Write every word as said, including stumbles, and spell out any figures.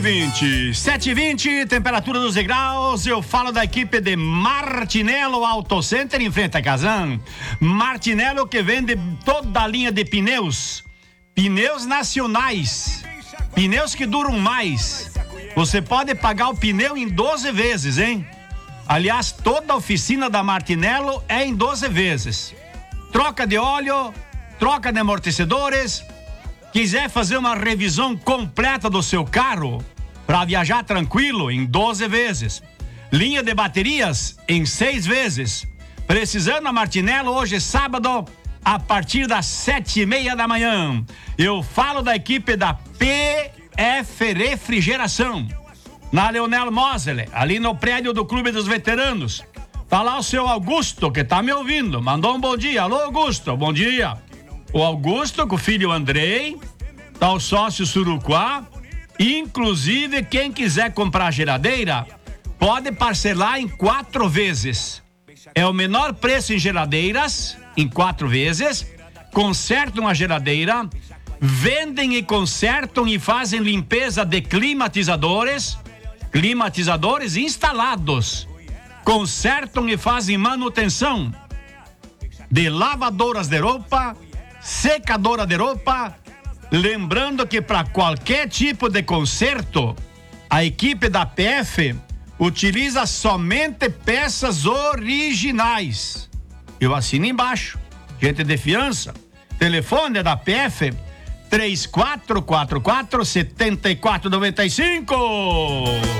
vinte. sete e vinte, temperatura dos degraus. Eu falo da equipe de Martinello Auto Center em frente a Kazan. Martinello, que vende toda a linha de pneus. Pneus nacionais. Pneus que duram mais. Você pode pagar o pneu em doze vezes, hein? Aliás, toda a oficina da Martinello é em doze vezes. Troca de óleo, troca de amortecedores. Quiser fazer uma revisão completa do seu carro para viajar tranquilo, em doze vezes. Linha de baterias em seis vezes. Precisando a Martinello hoje, sábado, a partir das sete e meia da manhã. Eu falo da equipe da P F Refrigeração, na Leonel Mosley, ali no prédio do Clube dos Veteranos. Tá lá o seu Augusto, que tá me ouvindo. Mandou um bom dia. Alô, Augusto, bom dia. O Augusto com o filho Andrei, tá o sócio Suruquá. Inclusive, quem quiser comprar geladeira, pode parcelar em quatro vezes. É o menor preço em geladeiras, em quatro vezes. Consertam a geladeira, vendem e consertam e fazem limpeza de climatizadores, climatizadores instalados. Consertam e fazem manutenção de lavadoras de roupa, secadora de roupa. Lembrando que para qualquer tipo de conserto, a equipe da P F utiliza somente peças originais. Eu assino embaixo. Gente de fiança. Telefone da P F três quatro quatro quatro, sete quatro nove cinco.